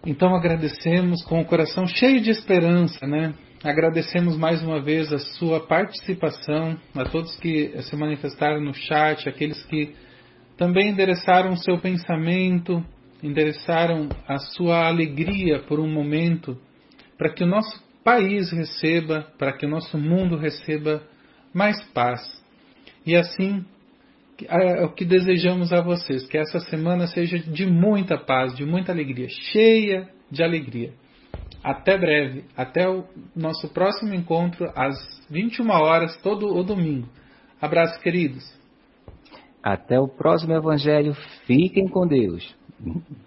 Então agradecemos com o coração cheio de esperança, né? Agradecemos mais uma vez a sua participação, a todos que se manifestaram no chat, aqueles que também endereçaram o seu pensamento, endereçaram a sua alegria por um momento, para que o nosso país receba, para que o nosso mundo receba mais paz. E assim, é o que desejamos a vocês, que essa semana seja de muita paz, de muita alegria, cheia de alegria. Até breve, até o nosso próximo encontro às 21 horas, todo o domingo. Abraço, queridos. Até o próximo Evangelho. Fiquem com Deus.